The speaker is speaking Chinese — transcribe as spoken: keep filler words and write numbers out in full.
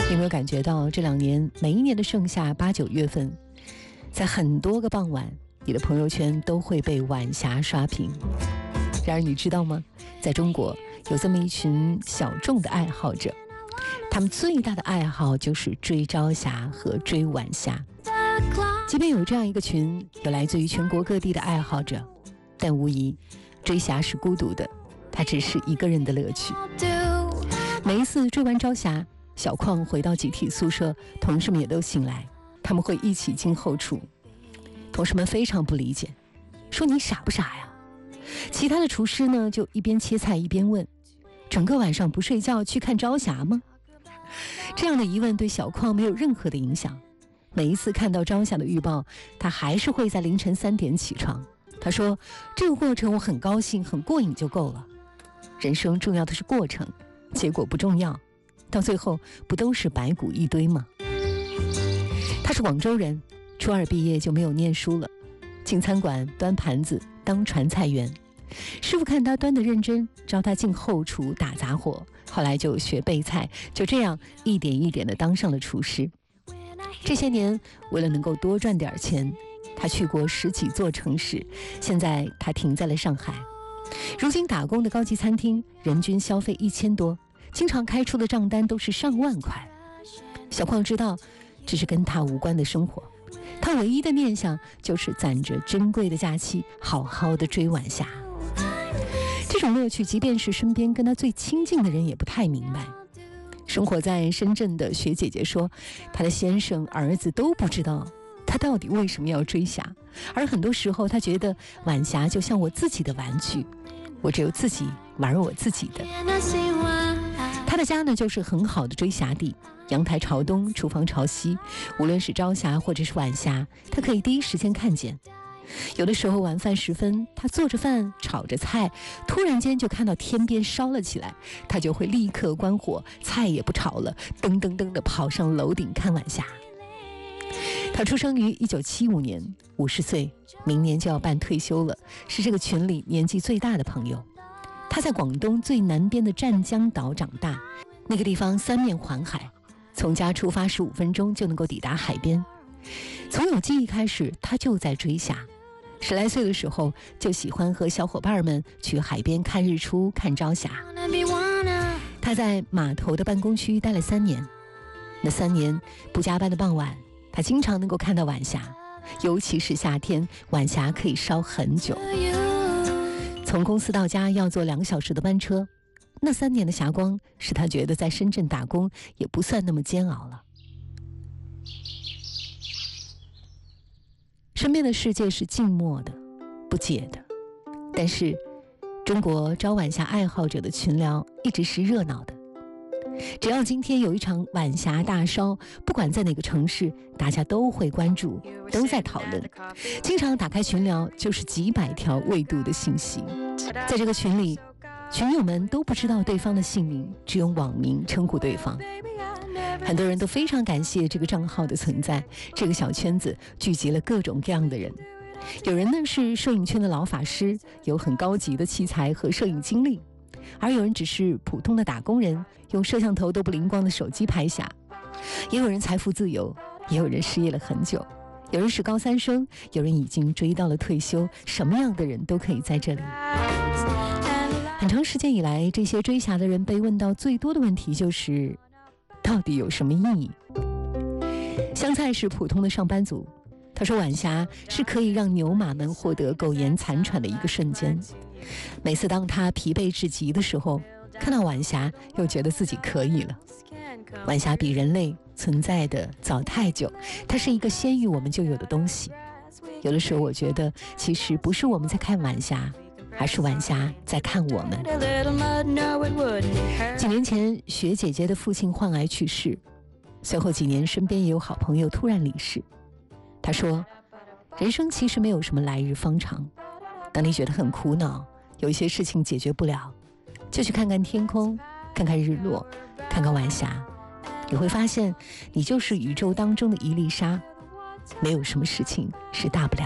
有没有感觉到这两年每一年的盛夏八九月份，在很多个傍晚，你的朋友圈都会被晚霞刷屏。然而你知道吗，在中国有这么一群小众的爱好者，他们最大的爱好就是追朝霞和追晚霞。即便有这样一个群，有来自于全国各地的爱好者，但无疑追霞是孤独的，它只是一个人的乐趣。每一次追完朝霞，小邝回到集体宿舍，同事们也都醒来，他们会一起进后厨。同事们非常不理解，说你傻不傻呀？其他的厨师呢，就一边切菜一边问，整个晚上不睡觉去看朝霞吗？这样的疑问对小邝没有任何的影响。每一次看到朝霞的预报，他还是会在凌晨三点起床。他说，这个过程我很高兴很过瘾就够了，人生重要的是过程，结果不重要，到最后不都是白骨一堆吗？他是广州人，初二毕业就没有念书了，进餐馆端盘子当传菜员，师傅看他端得认真，招他进后厨打杂活，后来就学备菜，就这样一点一点地当上了厨师。这些年为了能够多赚点钱，他去过十几座城市，现在他停在了上海。如今打工的高级餐厅人均消费一千多，经常开出的账单都是上万块。小邝知道这是跟他无关的生活，他唯一的念想就是攒着珍贵的假期，好好的追晚霞。这种乐趣即便是身边跟他最亲近的人也不太明白。生活在深圳的学姐姐说，她的先生儿子都不知道她到底为什么要追霞，而很多时候她觉得晚霞就像我自己的玩具，我只有自己玩我自己的。她的家呢就是很好的追霞地，阳台朝东，厨房朝西，无论是朝霞或者是晚霞，她可以第一时间看见。有的时候晚饭时分，他做着饭炒着菜，突然间就看到天边烧了起来，他就会立刻关火，菜也不炒了，噔噔噔地跑上楼顶看晚霞。他出生于一九七五年，五十岁，明年就要办退休了，是这个群里年纪最大的朋友。他在广东最南边的湛江岛长大，那个地方三面环海，从家出发十五分钟就能够抵达海边。从有记忆开始，他就在追霞。十来岁的时候就喜欢和小伙伴们去海边看日出看朝霞。他在码头的办公区待了三年，那三年不加班的傍晚，他经常能够看到晚霞，尤其是夏天，晚霞可以烧很久。从公司到家要坐两个小时的班车，那三年的霞光使他觉得在深圳打工也不算那么煎熬了。身边的世界是静默的，不解的，但是中国朝晚霞爱好者的群聊一直是热闹的。只要今天有一场晚霞大烧，不管在哪个城市，大家都会关注，都在讨论。经常打开群聊就是几百条未读的信息。在这个群里，群友们都不知道对方的姓名，只用网名称呼对方。很多人都非常感谢这个账号的存在，这个小圈子聚集了各种各样的人。有人呢是摄影圈的老法师，有很高级的器材和摄影经历，而有人只是普通的打工人，用摄像头都不灵光的手机拍下。也有人财富自由，也有人失业了很久，有人是高三生，有人已经追到了退休，什么样的人都可以在这里。很长时间以来，这些追霞的人被问到最多的问题就是到底有什么意义？香菜是普通的上班族，他说晚霞是可以让牛马们获得苟延残喘的一个瞬间。每次当他疲惫至极的时候，看到晚霞又觉得自己可以了。晚霞比人类存在的早太久，它是一个先于我们就有的东西。有的时候我觉得其实不是我们在看晚霞，而是晚霞在看我们。几年前，学姐姐的父亲患癌去世，随后几年身边也有好朋友突然离世。他说，人生其实没有什么来日方长，当你觉得很苦恼，有一些事情解决不了，就去看看天空，看看日落，看看晚霞，你会发现你就是宇宙当中的一粒沙，没有什么事情是大不了